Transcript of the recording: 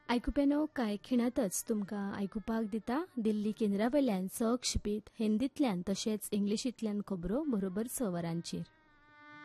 आयकुप्यानो कांय खिणातच तुमकां आयकुपाक दिता दिल्ली केंद्रा वयल्यान स क्षिपीत हिंदींतल्यान तशेंच इंग्लिशींतल्यान खबरो बरोबर 6 वरांचेर.